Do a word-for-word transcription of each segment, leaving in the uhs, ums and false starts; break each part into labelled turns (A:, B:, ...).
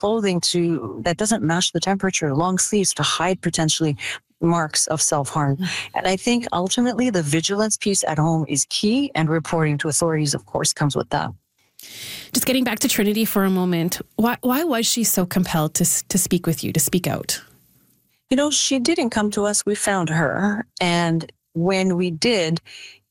A: clothing to that doesn't match the temperature, long sleeves to hide potentially marks of self-harm. Mm-hmm. And I think ultimately the vigilance piece at home is key, and reporting to authorities, of course, comes with that.
B: Just getting back to Trinity for a moment, why why was she so compelled to to speak with you, to speak out?
A: You know, she didn't come to us. We found her. And when we did,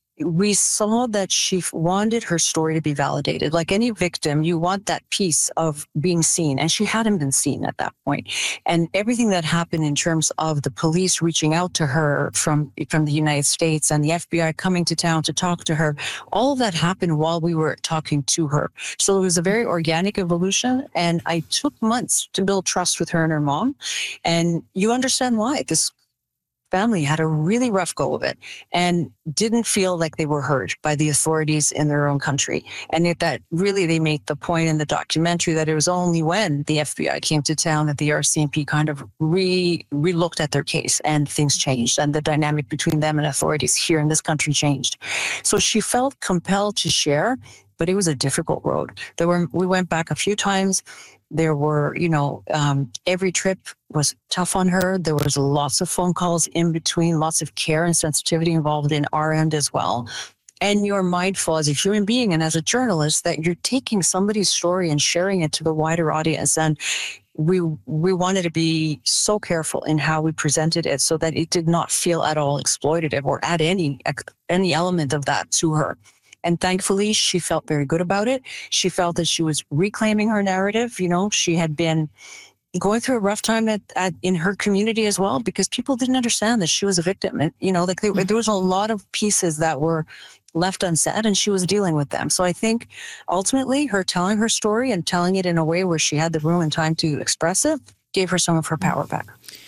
A: we saw that she wanted her story to be validated. Like any victim, you want that piece of being seen. And she hadn't been seen at that point. And everything that happened in terms of the police reaching out to her from, from the United States and the F B I coming to town to talk to her, all of that happened while we were talking to her. So it was a very organic evolution. And I took months to build trust with her and her mom. And you understand why. This family had a really rough go of it and didn't feel like they were heard by the authorities in their own country. And yet that really, they make the point in the documentary that it was only when the F B I came to town that the R C M P kind of re re-looked at their case and things changed, and the dynamic between them and authorities here in this country changed. So she felt compelled to share, but it was a difficult road. There were, we went back a few times. There were, you know, um, every trip was tough on her. There was lots of phone calls in between, lots of care and sensitivity involved in our end as well. And you're mindful as a human being and as a journalist that you're taking somebody's story and sharing it to the wider audience. And we we wanted to be so careful in how we presented it so that it did not feel at all exploitative or add any any element of that to her. And thankfully, she felt very good about it. She felt that she was reclaiming her narrative. You know, she had been going through a rough time at, at in her community as well, because people didn't understand that she was a victim. And, you know, like they, mm-hmm. there was a lot of pieces that were left unsaid, and she was dealing with them. So I think ultimately her telling her story and telling it in a way where she had the room and time to express it gave her some of her power back.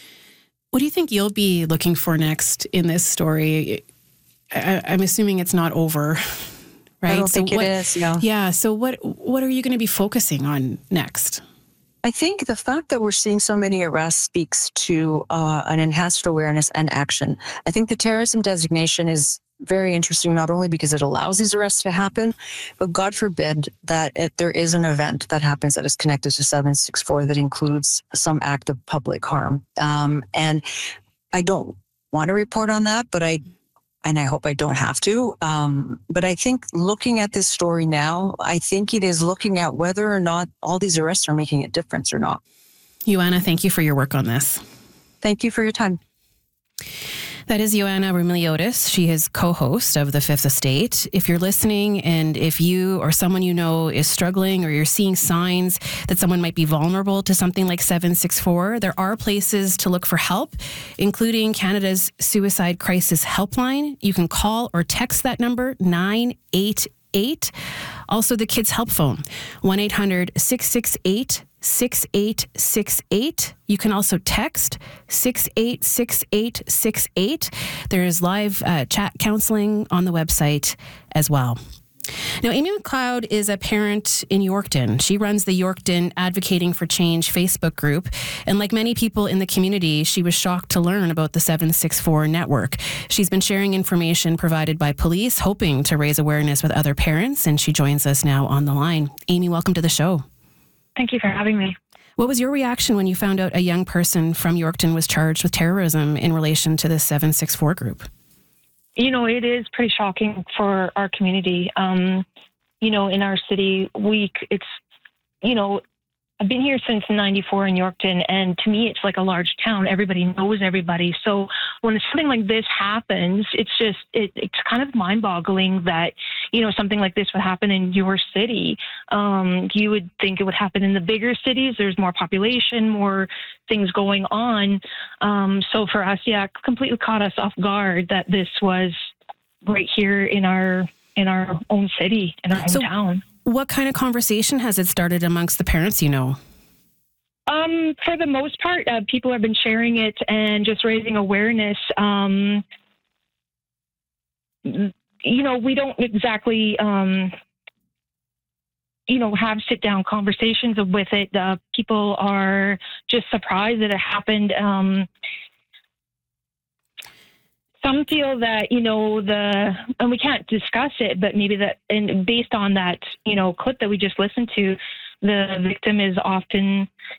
B: What do you think you'll be looking for next in this story? I, I'm assuming it's not over. Right?
A: I don't
B: so
A: think
B: what,
A: it is, yeah.
B: Yeah, so what what are you going to be focusing on next?
A: I think the fact that we're seeing so many arrests speaks to uh, an enhanced awareness and action. I think the terrorism designation is very interesting, not only because it allows these arrests to happen, but God forbid that if there is an event that happens that is connected to seven six four that includes some act of public harm. Um, and I don't want to report on that, but I And I hope I don't have to. Um, but I think looking at this story now, I think it is looking at whether or not all these arrests are making a difference or not.
B: Ioana, thank you for your work on this.
A: Thank you for your time.
B: That is Ioana Roumeliotis. She is co-host of The Fifth Estate. If you're listening and if you or someone you know is struggling, or you're seeing signs that someone might be vulnerable to something like seven six four, there are places to look for help, including Canada's Suicide Crisis Helpline. You can call or text that number, nine eight eight. Also, the Kids Help Phone, one eight hundred six six eight six eight six eight. You can also text six eight six eight six eight. There is live uh, chat counseling on the website as well. Now, Amy McLeod is a parent in Yorkton. She runs the Yorkton Advocating for Change Facebook group. And like many people in the community, she was shocked to learn about the seven six four network. She's been sharing information provided by police, hoping to raise awareness with other parents. And she joins us now on the line. Amy, welcome to the show.
C: Thank you for having me.
B: What was your reaction when you found out a young person from Yorkton was charged with terrorism in relation to the seven six four group?
C: You know, it is pretty shocking for our community. Um, you know, in our city, we, it's, you know, I've been here since ninety-four in Yorkton, and to me, it's like a large town. Everybody knows everybody. So when something like this happens, it's just, it, it's kind of mind-boggling that, you know, something like this would happen in your city. Um, you would think it would happen in the bigger cities. There's more population, more things going on. Um, so for us, yeah, it completely caught us off guard that this was right here in our in our own city, in our hometown. So
B: what kind of conversation has it started amongst the parents you know?
C: Um, for the most part, uh, people have been sharing it and just raising awareness. Um, you know, we don't exactly, um, you know, have sit-down conversations with it. Uh, people are just surprised that it happened. Um, Some feel that, you know, the, and we can't discuss it, but maybe that, and based on that, you know, clip that we just listened to, the victim is often,